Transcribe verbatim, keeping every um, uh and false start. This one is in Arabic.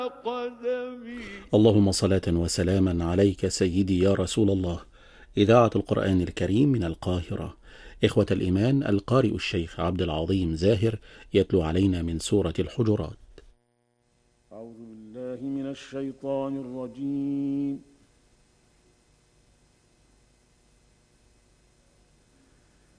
قدمي. اللهم صلاة وسلاما عليك سيدي يا رسول الله. إذاعة القرآن الكريم من القاهرة. إخوة الإيمان، القارئ الشيخ عبد العظيم زاهر يتلو علينا من سورة الحجرات. أعوذ بالله من الشيطان الرجيم.